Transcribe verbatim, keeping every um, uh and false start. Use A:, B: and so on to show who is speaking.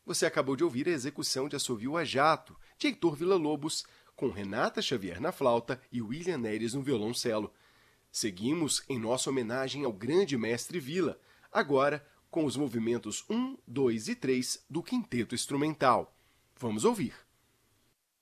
A: Você acabou de ouvir a execução de Assovio a Jato, de Heitor Villa-Lobos, com Renata Xavier na flauta e William Neres no violoncelo. Seguimos em nossa homenagem ao grande mestre Villa, agora com os movimentos um, dois e três do Quinteto Instrumental. Vamos ouvir.